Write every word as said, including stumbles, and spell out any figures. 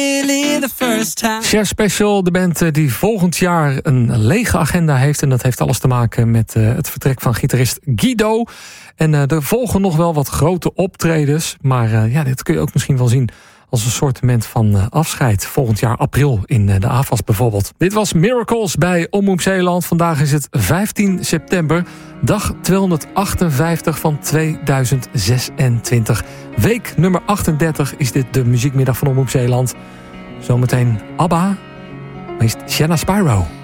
Chef Special, de band die volgend jaar een lege agenda heeft. En dat heeft alles te maken met uh, het vertrek van gitarist Guido. En uh, er volgen nog wel wat grote optredens. Maar uh, ja, dit kun je ook misschien wel zien als een soortement van uh, afscheid. Volgend jaar april in uh, de A F A S bijvoorbeeld. Dit was Miracles bij Omroep Zeeland. Vandaag is het vijftien september. Dag tweehonderdachtenvijftig van tweeduizend zesentwintig. Week nummer achtendertig is dit de muziekmiddag van Omroep Zeeland. Zometeen ABBA, meest Shanna Spyro.